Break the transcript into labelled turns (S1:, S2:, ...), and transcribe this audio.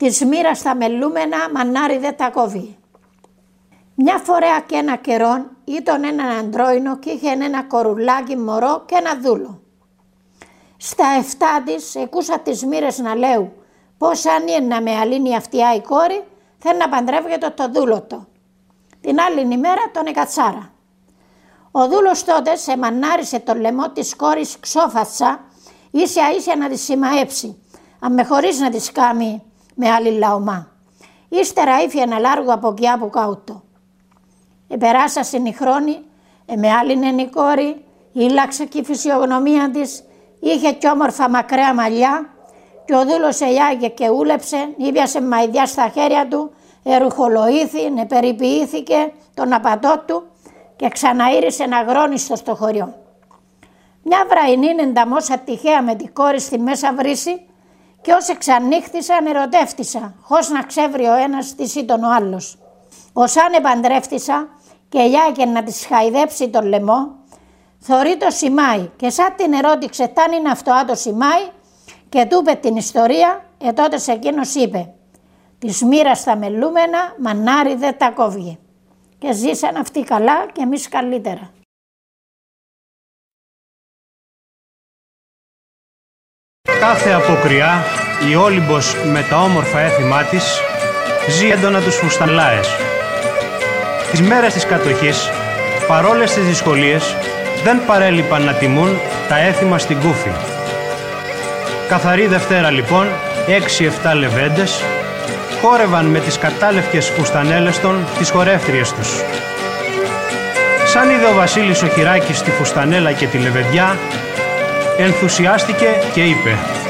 S1: Της μοίρας τα μελούμενα, μανάρι δεν τα κόβει. Μια φορά και ένα καιρόν ήταν έναν αντρόινο και είχε ένα κορουλάκι μωρό και ένα δούλο. Στα 7 της εκούσα τις μοίρες να λέω πως αν είναι να με αλύνει αυτιά η κόρη θέλει να παντρεύεται το δούλο το. Την άλλη ημέρα τον εκατσάρα. Ο δούλος τότε σε μανάρισε το λαιμό της κόρης ξόφατσα ίσια να τη σημαέψει, αν με χωρίς να της κάνει με άλλη λαομά. Ύστερα ήφη ένα λάργο από εκεί από κάτω. Περάσασαν οι χρόνοι, με άλλην η κόρη, ήλαξε και η φυσιογνωμία της, είχε κι όμορφα μακραία μαλλιά και ο δούλος ελιάγε και ούλεψε, ήβιασε μαϊδιά στα χέρια του, ερουχολογήθη, περιποιήθηκε τον απατό του και ξαναήρισε να αγρόνιστο στο χωριό. Μια βραϊνή ενταμόσα τυχαία με τη κόρη στη μέσα βρύση και όσοι ξανύχτησαν ερωτεύτησα, χωρίς να ξέβρει ο ένας τι ήταν ο άλλος. Όσαν επαντρεύτησα και ελιάγε να της χαϊδέψει τον λαιμό, θωρεί το σημάι και σαν την ερώτηξε ταν είναι αυτό το σημάι και του είπε την ιστορία, τότε σε εκείνος είπε «Της μοίρας τα μελούμενα, μανάρι δεν τα κόβει». Και ζήσαν αυτοί καλά και εμείς καλύτερα.
S2: Κάθε αποκριά η Όλυμπος με τα όμορφα έθιμά της ζει έντονα τους φουστανλάες. Τις μέρες της κατοχής, παρόλες τις δυσκολίες, δεν παρέλειπαν να τιμούν τα έθιμα στην Κούφη. Καθαρή Δευτέρα λοιπόν, 6-7 λεβέντες χόρευαν με τις κατάλευκες φουστανέλες των τις χορεύτριες τους. Σαν είδε ο Βασίλης ο Χειράκης τη φουστανέλα και τη λεβεδιά, ενθουσιάστηκε και είπε